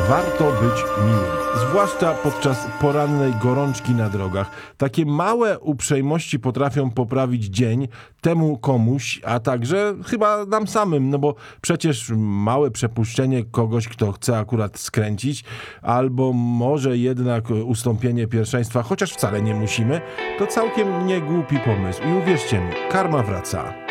warto być miłym, zwłaszcza podczas porannej gorączki na drogach. Takie małe uprzejmości potrafią poprawić dzień temu komuś, a także chyba nam samym, no bo przecież małe przepuszczenie kogoś, kto chce akurat skręcić, albo może jednak ustąpienie pierwszeństwa, chociaż wcale nie musimy, to całkiem nie głupi pomysł. I uwierzcie mi, karma wraca.